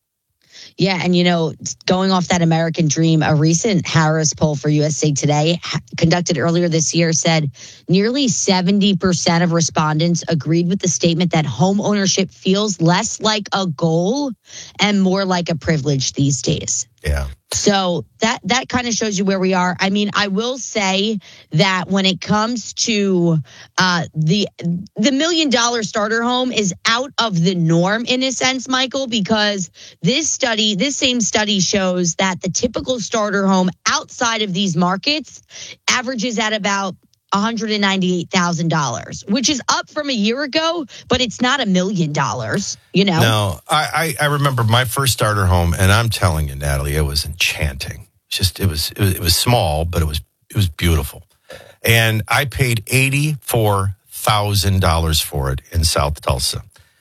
Speaker 17: Yeah, and you know, going off that American dream, a recent Harris poll for U S A Today ha- conducted earlier this year said nearly seventy percent of respondents agreed with the statement that home ownership feels less like a goal and more like a privilege these days.
Speaker 3: Yeah.
Speaker 17: So that that kind of shows you where we are. I mean, I will say that when it comes to uh, the the million dollar starter home is out of the norm in a sense, Michael, because this study, this same study shows that the typical starter home outside of these markets averages at about one hundred ninety-eight thousand dollars, which is up from a year ago, but it's not a million dollars, you know?
Speaker 3: No, I, I, I remember my first starter home, and I'm telling you, Natalie, it was enchanting. Just it was, it was it was small, but it was it was beautiful. And I paid eighty-four thousand dollars for it in South Tulsa.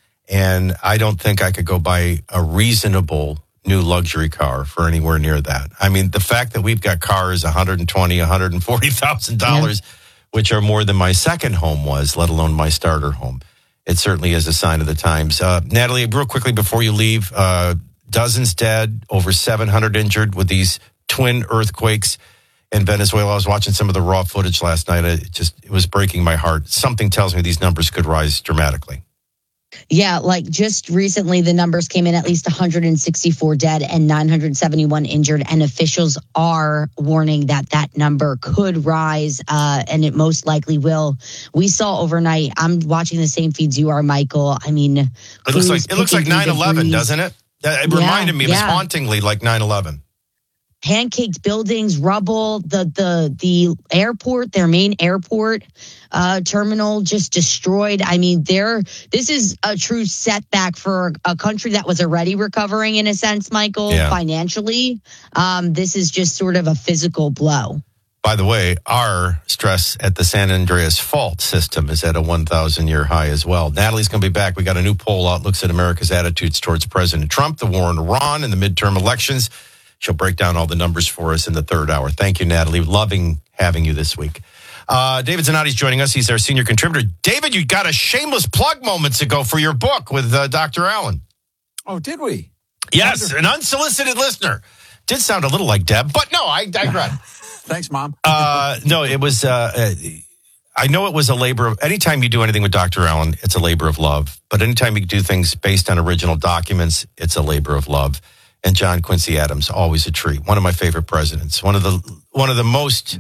Speaker 3: And I don't think I could go buy a reasonable new luxury car for anywhere near that. I mean, the fact that we've got cars one hundred twenty thousand dollars, one hundred forty thousand dollars, yeah. which are more than my second home was, let alone my starter home. It certainly is a sign of the times. Uh, Natalie, real quickly before you leave, uh, dozens dead, over seven hundred injured with these twin earthquakes in Venezuela. I was watching some of the raw footage last night. It just it was breaking my heart. Something tells me these numbers could rise dramatically.
Speaker 17: Yeah, like just recently, the numbers came in at least one hundred sixty-four dead and nine hundred seventy-one injured. And officials are warning that that number could rise, uh, and it most likely will. We saw overnight, I'm watching the same feeds you are, Michael. I mean,
Speaker 3: it looks like it looks like nine eleven, doesn't it? It
Speaker 17: yeah,
Speaker 3: reminded me, it was
Speaker 17: yeah.
Speaker 3: hauntingly like nine eleven.
Speaker 17: Pancaked buildings, rubble, the the the airport, their main airport uh, terminal just destroyed. I mean, there. This is a true setback for a country that was already recovering in a sense, Michael,
Speaker 3: yeah.
Speaker 17: financially. Um, this is just sort of a physical blow.
Speaker 3: By the way, our stress at the San Andreas Fault system is at a one thousand year high as well. Natalie's going to be back. We got a new poll out, looks at America's attitudes towards President Trump, the war in Iran, and the midterm elections. She'll break down all the numbers for us in the third hour. Thank you, Natalie. Loving having you this week. Uh, David Zanotti's joining us. He's our senior contributor. David, you got a shameless plug moments ago for your book with uh, Doctor Allen.
Speaker 5: Oh, did we?
Speaker 3: Yes,
Speaker 5: Wonderful.
Speaker 3: An unsolicited listener. Did sound a little like Deb, but no, I digress.
Speaker 5: Thanks, Mom.
Speaker 3: uh, no, it was, uh, uh, I know it was a labor of, anytime you do anything with Doctor Allen, it's a labor of love. But anytime you do things based on original documents, it's a labor of love. And John Quincy Adams, always a treat. One of my favorite presidents. One of the one of the most,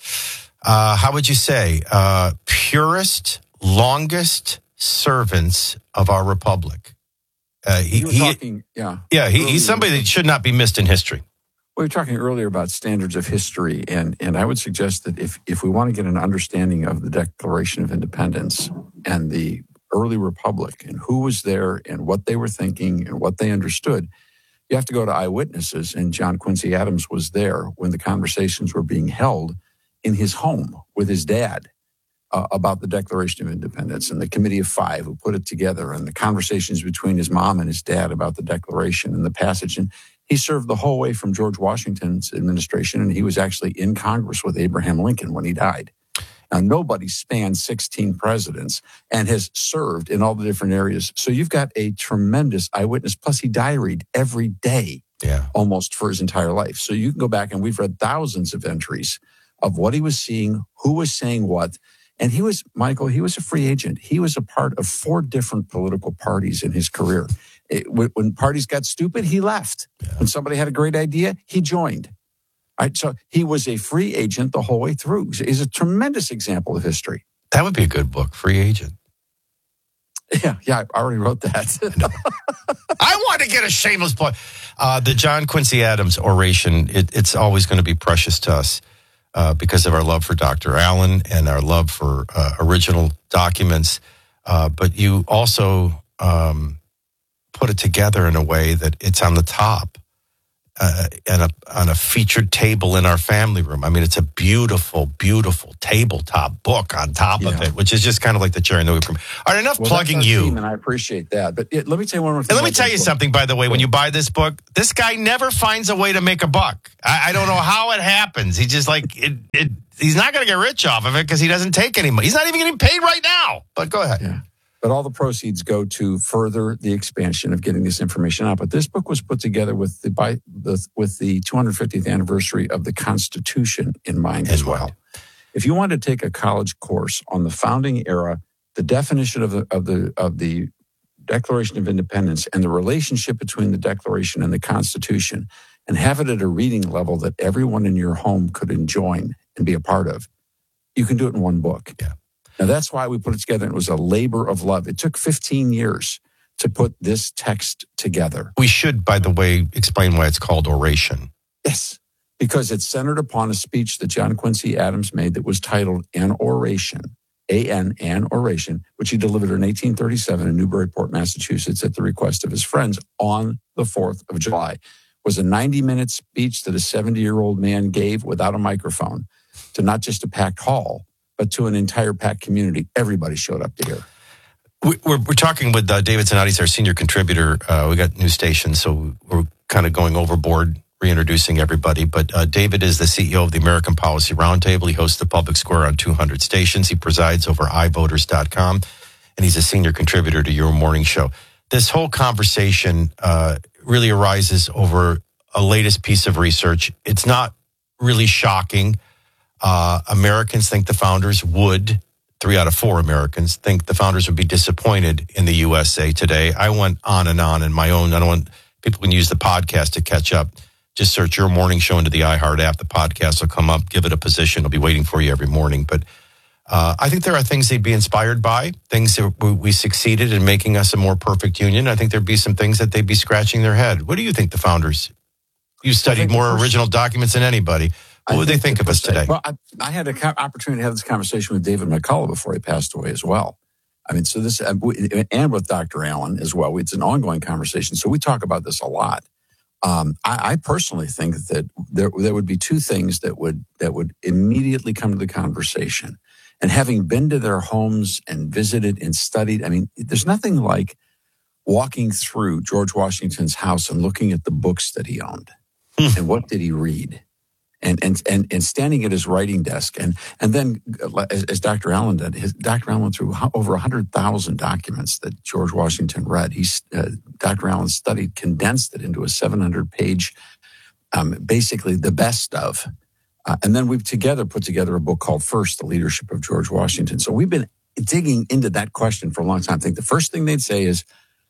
Speaker 3: uh, how would you say, uh, purest, longest servants of our republic. Uh, he,
Speaker 5: you were
Speaker 3: he,
Speaker 5: talking, yeah,
Speaker 3: yeah, he, he's somebody that should not be missed in history.
Speaker 5: We were talking earlier about standards of history, and and I would suggest that if if we want to get an understanding of the Declaration of Independence and the early republic and who was there and what they were thinking and what they understood, you have to go to eyewitnesses, and John Quincy Adams was there when the conversations were being held in his home with his dad uh, about the Declaration of Independence and the Committee of Five who put it together and the conversations between his mom and his dad about the Declaration and the passage. And he served the whole way from George Washington's administration, and he was actually in Congress with Abraham Lincoln when he died. Now, nobody spanned sixteen presidents and has served in all the different areas. So you've got a tremendous eyewitness. Plus, he diaried every day,
Speaker 3: yeah,
Speaker 5: almost for his entire life. So you can go back, and we've read thousands of entries of what he was seeing, who was saying what. And he was, Michael, he was a free agent. He was a part of four different political parties in his career. It, when parties got stupid, he left.
Speaker 3: Yeah.
Speaker 5: When somebody had a great idea, he joined. Right? So he was a free agent the whole way through. He's a tremendous example of history.
Speaker 3: That would be a good book, Free Agent.
Speaker 5: Yeah, yeah, I already wrote that.
Speaker 3: I want to get a shameless plug. Uh, the John Quincy Adams oration, it, it's always going to be precious to us uh, because of our love for Doctor Allen and our love for uh, original documents. Uh, but you also um, put it together in a way that it's on the top uh, and a, on a featured table in our family room. I mean, it's a beautiful, beautiful tabletop book on top
Speaker 5: yeah.
Speaker 3: of it, which is just kind of like the cherry on the whipped cream. All right, enough
Speaker 5: well,
Speaker 3: plugging
Speaker 5: that's our
Speaker 3: you.
Speaker 5: Team, and I appreciate that. But it, let me tell you one more thing.
Speaker 3: And let me tell you book. something, by the way. When you buy this book, this guy never finds a way to make a buck. I, I don't know how it happens. He just like it. it he's not going to get rich off of it because he doesn't take any money. He's not even getting paid right now. But go ahead.
Speaker 5: Yeah. But all the proceeds go to further the expansion of getting this information out. But this book was put together with the by the with the two hundred fiftieth anniversary of the Constitution in mind as well. If you want to take a college course on the founding era, the definition of the of the of the Declaration of Independence and the relationship between the Declaration and the Constitution, and have it at a reading level that everyone in your home could enjoy and be a part of, you can do it in one book.
Speaker 3: Yeah.
Speaker 5: Now, that's why we put it together. It was a labor of love. It took fifteen years to put this text together.
Speaker 3: We should, by the way, explain why it's called oration.
Speaker 5: Yes, because it's centered upon a speech that John Quincy Adams made that was titled An Oration, A N, An Oration, which he delivered in eighteen thirty-seven in Newburyport, Massachusetts, at the request of his friends on the fourth of July. It was a ninety-minute speech that a seventy-year-old man gave without a microphone to not just a packed hall, but to an entire packed community. Everybody showed up to hear.
Speaker 3: We're, we're talking with uh, David Zanotti. He's our senior contributor. Uh, we got new stations, so we're kind of going overboard, reintroducing everybody. But uh, David is the C E O of the American Policy Roundtable. He hosts the Public Square on two hundred stations. He presides over i voters dot com, and he's a senior contributor to Your Morning Show. This whole conversation uh, really arises over a latest piece of research. It's not really shocking. Uh, Americans think the founders would, three out of four Americans think the founders would be disappointed in the U S A today. I went on and on in my own. I don't want people can use the podcast to catch up. Just search Your Morning Show into the iHeart app. The podcast will come up. Give it a position. It'll be waiting for you every morning. But uh, I think there are things they'd be inspired by, things that we, we succeeded in making us a more perfect union. I think there'd be some things that they'd be scratching their head. What do you think the founders, you studied more original documents than anybody. What would they think of us today?
Speaker 5: Well, I, I had an opportunity to have this conversation with David McCullough before he passed away as well. I mean, so this, and with Doctor Allen as well. It's an ongoing conversation. So we talk about this a lot. Um, I, I personally think that there, there would be two things that would that would immediately come to the conversation. And having been to their homes and visited and studied, I mean, there's nothing like walking through George Washington's house and looking at the books that he owned. And what did he read? And, and and and standing at his writing desk, and and then as, as Doctor Allen did, his, Doctor Allen went through over a hundred thousand documents that George Washington read. He uh, Doctor Allen studied, condensed it into a seven hundred page, um, basically the best of, uh, and then we've together put together a book called First: The Leadership of George Washington. So we've been digging into that question for a long time. I think the first thing they'd say is,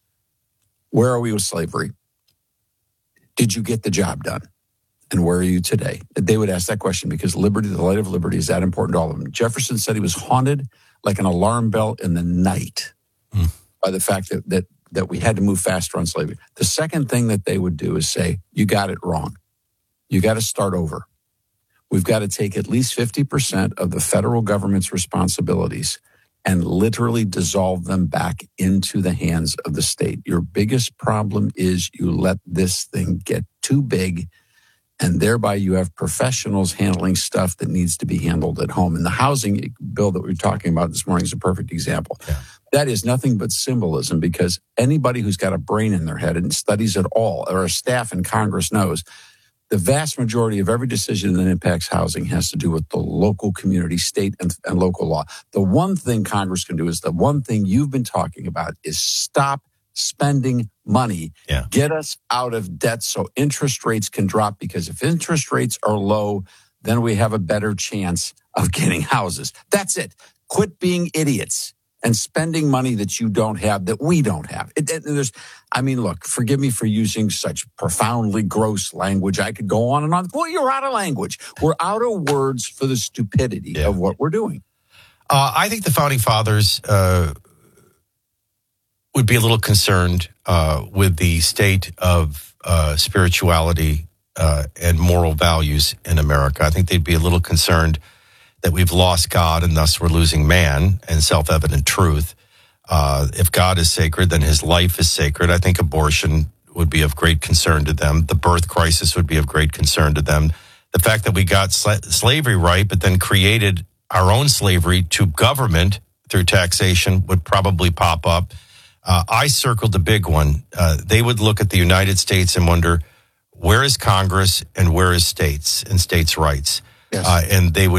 Speaker 5: "Where are we with slavery? Did you get the job done? And where are you today?" They would ask that question because liberty, the light of liberty, is that important to all of them. Jefferson said he was haunted like an alarm bell in the night mm. by the fact that, that that we had to move faster on slavery. The second thing that they would do is say, you got it wrong. You got to start over. We've got to take at least fifty percent of the federal government's responsibilities and literally dissolve them back into the hands of the state. Your biggest problem is you let this thing get too big, and thereby you have professionals handling stuff that needs to be handled at home. And the housing bill that we're talking about this morning is a perfect example. Yeah. That is nothing but symbolism, because anybody who's got a brain in their head and studies it all, or a staff in Congress, knows the vast majority of every decision that impacts housing has to do with the local community, state, and, and local law. The one thing Congress can do is the one thing you've been talking about is stop spending money,
Speaker 3: yeah.
Speaker 5: get us out of debt so interest rates can drop, because if interest rates are low, then we have a better chance of getting houses. That's it. Quit being idiots and spending money that you don't have, that we don't have. It, it, there's, I mean, look, forgive me for using such profoundly gross language. I could go on and on. Well, you're out of language. We're out of words for the stupidity yeah. of what we're doing.
Speaker 3: Uh, I think the Founding Fathers uh, would be a little concerned uh, with the state of uh, spirituality uh, and moral values in America. I think they'd be a little concerned that we've lost God and thus we're losing man and self-evident truth. Uh, if God is sacred, then his life is sacred. I think abortion would be of great concern to them. The birth crisis would be of great concern to them. The fact that we got sl- slavery right, but then created our own slavery to government through taxation would probably pop up. Uh, I circled the big one. Uh, they would look at the United States and wonder, where is Congress and where is states and states' rights?
Speaker 5: Yes.
Speaker 3: Uh, and they would